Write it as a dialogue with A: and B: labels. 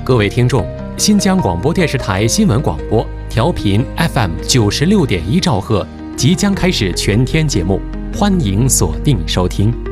A: 各位听众，新疆广播电视台新闻广播调频 FM 96.1兆赫即将开始全天节目，欢迎锁定收听。